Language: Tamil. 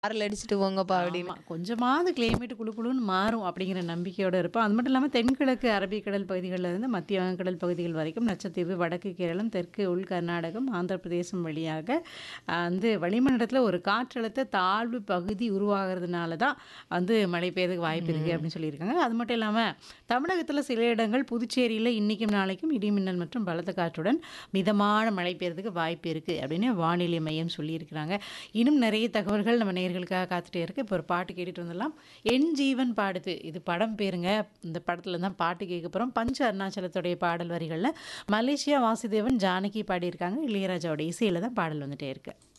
சாரல் அடிச்சுட்டு போங்கப்பா அப்படின்னு. ஆமா. கொஞ்சமாவது கிளைமேட் குளு குளுன்னு மாறும் அப்படிங்கிற நம்பிக்கையோட இருப்போம். அது மட்டும் இல்லாம தென்கிழக்கு அரபிக்கடல் பகுதிகள்ல இருந்து மத்திய வங்கக்கடல் பகுதிகள் வரைக்கும் லட்சத்தீவு, வடக்கு கேரளம், தெற்கு உள் கர்நாடகம், ஆந்திர பிரதேசம் வழியாக வளிமண்டலத்தில ஒரு காற்றழுத்த தாழ்வு பகுதி உருவாகிறதுனால தான் மழை பெய்யறதுக்கு வாய்ப்பு இருக்கு ம். அப்படின்னு சொல்லியிருக்காங்க. அது மட்டும் இல்லாம தமிழகத்தில சில இடங்கள், புதுச்சேரியில இன்னைக்கும் நாளைக்கும் இடி மின்னல் மற்றும் பலத்த காற்றுடன் மிதமான மழை பெய்யறதுக்கு வாய்ப்பு இருக்கு அப்படின்னு வானிலை மையம் சொல்லியிருக்கிறாங்க. இன்னும் நிறைய தகவல்கள் நம்ம நேயர்களுக்காக காத்துட்டே இருக்கு. இப்போ ஒரு பாட்டு கேட்டுட்டு வந்துடலாம். என் ஜீவன் பாடுது. இது படம் பேருங்க. இந்த படத்துல தான் பாட்டு கேட்க போறோம். பஞ்ச அருணாச்சலத்துடைய பாடல் வரிகள்ல மலேசியா வாசுதேவன், ஜானகி பாடியிருக்காங்க. இளையராஜாவோட இசையில தான் பாடல் வந்துட்டே இருக்கு.